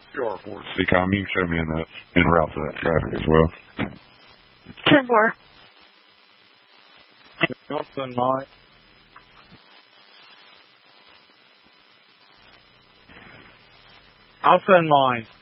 QR4 CCOM, you can show me in route for that traffic as well. 10-4. I'll send mine. I'll send mine.